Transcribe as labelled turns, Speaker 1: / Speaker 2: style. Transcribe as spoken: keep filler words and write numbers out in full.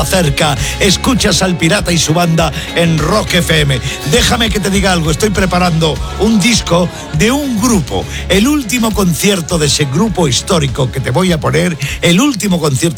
Speaker 1: cerca, escuchas al Pirata y su banda en Rock F M. Déjame que te diga algo, estoy preparando un disco de un grupo, el último concierto de ese grupo histórico que te voy a poner, el último concierto